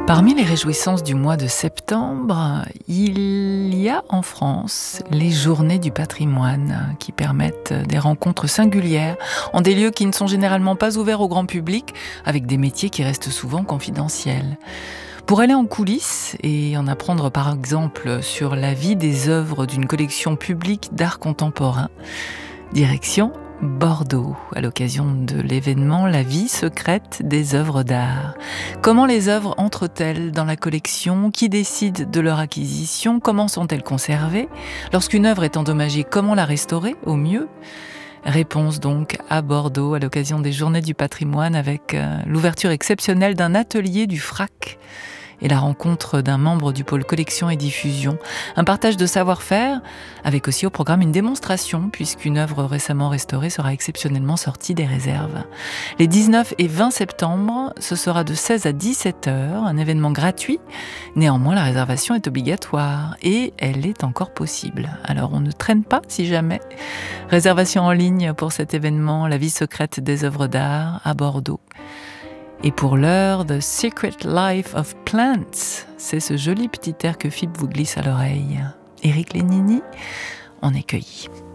Parmi les réjouissances du mois de septembre, il y a en France les Journées du patrimoine qui permettent des rencontres singulières en des lieux qui ne sont généralement pas ouverts au grand public, avec des métiers qui restent souvent confidentiels. Pour aller en coulisses et en apprendre par exemple sur la vie des œuvres d'une collection publique d'art contemporain, direction Bordeaux, à l'occasion de l'événement La vie secrète des œuvres d'art. Comment les œuvres entrent-elles dans la collection? Qui décide de leur acquisition? Comment sont-elles conservées? Lorsqu'une œuvre est endommagée, comment la restaurer au mieux? Réponse donc à Bordeaux, à l'occasion des Journées du patrimoine, avec l'ouverture exceptionnelle d'un atelier du FRAC et la rencontre d'un membre du pôle collection et diffusion. Un partage de savoir-faire, avec aussi au programme une démonstration, puisqu'une œuvre récemment restaurée sera exceptionnellement sortie des réserves. Les 19 et 20 septembre, ce sera de 16 à 17 heures, un événement gratuit. Néanmoins, la réservation est obligatoire et elle est encore possible. Alors on ne traîne pas si jamais. Réservation en ligne pour cet événement, La vie secrète des œuvres d'art à Bordeaux. Et pour l'heure, The Secret Life of Plants, c'est ce joli petit air que Philippe vous glisse à l'oreille. Éric Lénini, on est cueillis.